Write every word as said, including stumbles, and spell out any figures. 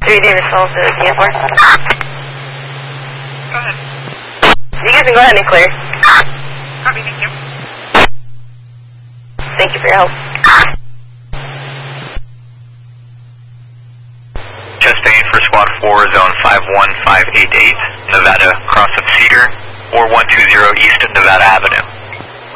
three Davis Falls to D F four. Go ahead. You guys can go ahead and clear. Copy, thank you. Thank you for your help. Chastain for Squad four, zone five one five eight eight, Nevada, cross of Cedar, four one two zero East Nevada Avenue.